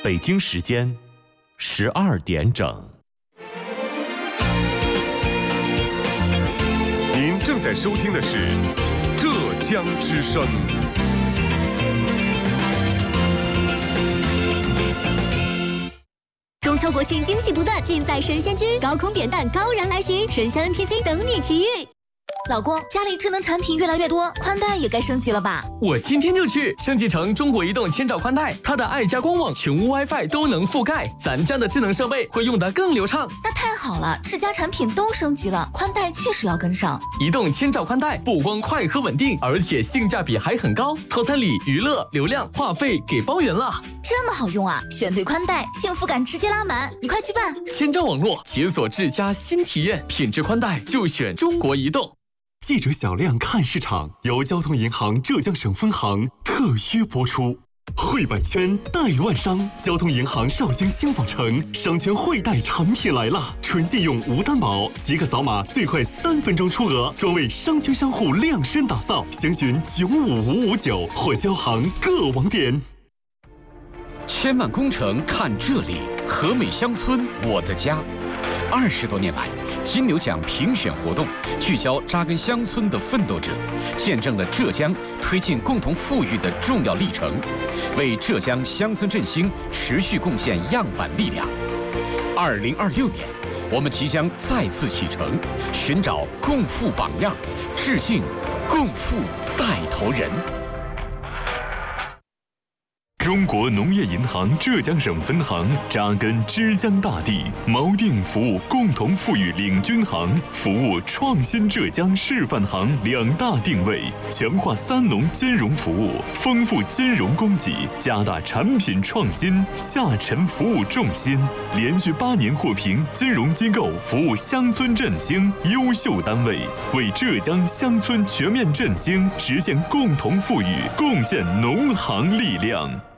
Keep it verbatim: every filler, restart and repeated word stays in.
北京时间十二点整。 您正在收听的是浙江之声。 中秋国庆惊喜不断，尽在神仙居，高空点蛋高燃来袭，神仙 N P C 等你奇遇。老公，家里智能产品越来越多，宽带也该升级了吧？ 我今天就去升级成中国移动千兆宽带，它的爱家官网、全屋 WiFi 都能覆盖，咱家的智能设备会用得更流畅。 那太好了，智家产品都升级了，宽带确实要跟上。 移动千兆宽带不光快和稳定，而且性价比还很高，套餐里娱乐、流量、话费给包圆了。 这么好用啊！选对宽带，幸福感直接拉满，你快去办！ 千兆网络解锁智家新体验，品质宽带就选中国移动。 记者小亮看市场由交通银行浙江省分行特约播出。汇百圈代万商，交通银行绍兴轻纺城商圈汇贷产品来了，纯信用无担保，即可扫码最快三分钟出额，专为商圈商户量身打造。详询九五五五九或交行各网点。 千万工程看这里，和美乡村我的家。二十多年来，金牛奖评选活动聚焦扎根乡村的奋斗者，见证了浙江推进共同富裕的重要历程，为浙江乡村振兴持续贡献样板力量。二零二六年，我们即将再次启程，寻找共富榜样，致敬共富带头人。 中国农业银行浙江省分行扎根枝江大地，锚定服务共同富裕领军行、服务创新浙江示范行两大定位，强化三农金融服务，丰富金融供给，加大产品创新，下沉服务重心。连续八年获评金融机构服务乡村振兴优秀单位，为浙江乡村全面振兴实现共同富裕贡献农行力量。